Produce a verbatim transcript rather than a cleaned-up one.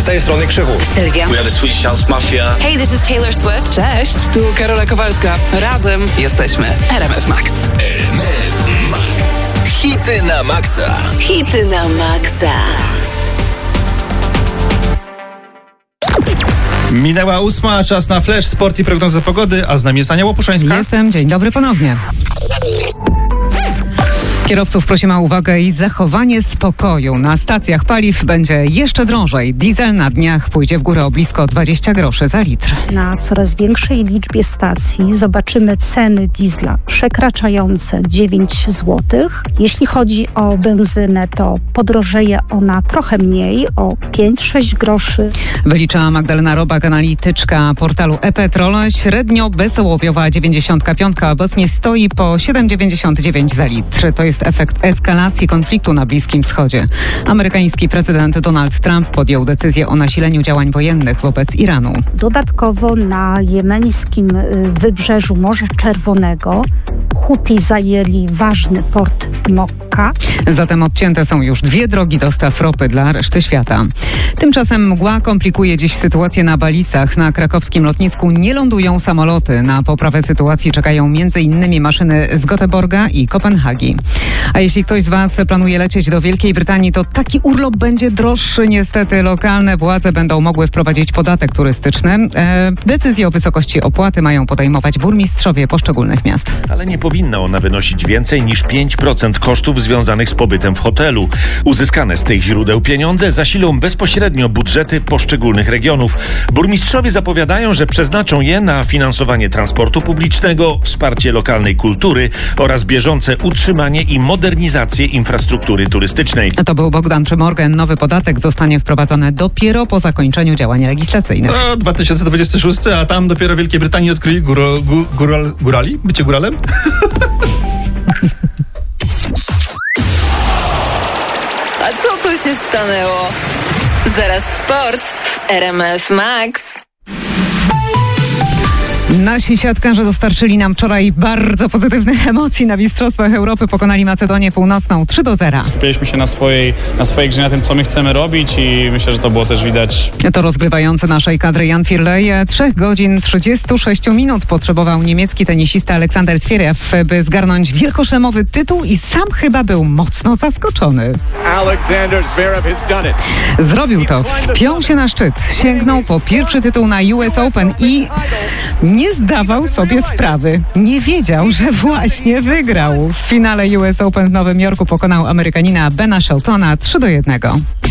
Z tej strony Krzychu. Sylwia. We are the Swedish House Mafia. Hey, this is Taylor Swift. Cześć, tu Karola Kowalska. Razem jesteśmy R M F Max. R M F Max. Hity na maksa. Hity na maksa. Minęła ósma, czas na flash, sport i prognozę pogody, a z nami jest Ania Łopuszańska. Jestem, dzień dobry ponownie. Kierowców prosimy o uwagę i zachowanie spokoju. Na stacjach paliw będzie jeszcze drożej. Diesel na dniach pójdzie w górę o blisko dwadzieścia groszy za litr. Na coraz większej liczbie stacji zobaczymy ceny diesla przekraczające dziewięć złotych. Jeśli chodzi o benzynę, to podrożeje ona trochę mniej, o pięć sześć groszy. Wylicza Magdalena Robak, analityczka portalu e-Petrol. Średnio bezołowiowa dziewięćdziesiątka piątka obecnie stoi po siedem dziewięćdziesiąt dziewięć za litr. To jest efekt eskalacji konfliktu na Bliskim Wschodzie. Amerykański prezydent Donald Trump podjął decyzję o nasileniu działań wojennych wobec Iranu. Dodatkowo na jemeńskim wybrzeżu Morza Czerwonego Huti zajęli ważny port Mokka. Zatem odcięte są już dwie drogi dostaw ropy dla reszty świata. Tymczasem mgła komplikuje dziś sytuację na Balisach. Na krakowskim lotnisku nie lądują samoloty. Na poprawę sytuacji czekają między innymi maszyny z Göteborga i Kopenhagi. A jeśli ktoś z Was planuje lecieć do Wielkiej Brytanii, to taki urlop będzie droższy. Niestety lokalne władze będą mogły wprowadzić podatek turystyczny. E, decyzje o wysokości opłaty mają podejmować burmistrzowie poszczególnych miast. Ale nie powinna ona wynosić więcej niż pięć procent kosztów związanych z pobytem w hotelu. Uzyskane z tych źródeł pieniądze zasilą bezpośrednio budżety poszczególnych regionów. Burmistrzowie zapowiadają, że przeznaczą je na finansowanie transportu publicznego, wsparcie lokalnej kultury oraz bieżące utrzymanie i modernizację infrastruktury turystycznej. To był Bogdan Przemorgen. Nowy podatek zostanie wprowadzony dopiero po zakończeniu działań legislacyjnych. No, dwa tysiące dwudziesty szósty, a tam dopiero w Wielkiej Brytanii odkryli góro, gó, góral, górali? Bycie góralem? A co tu się stanęło? Zaraz sport w R M F Max. Nasi siatkarze dostarczyli nam wczoraj bardzo pozytywnych emocji na Mistrzostwach Europy. Pokonali Macedonię Północną trzy do zera. Skupiliśmy się na swojej, na swojej grze, na tym, co my chcemy robić i myślę, że to było też widać. To rozgrywający naszej kadry Jan Firlej trzech godzin trzydzieści sześć minut potrzebował niemiecki tenisista Aleksander Zverev, by zgarnąć wielkoszlemowy tytuł i sam chyba był mocno zaskoczony. Zrobił to, wpiął się na szczyt, sięgnął po pierwszy tytuł na U S Open i nie zdawał sobie sprawy. Nie wiedział, że właśnie wygrał. W finale U S Open w Nowym Jorku pokonał Amerykanina Bena Sheltona trzy do jednego.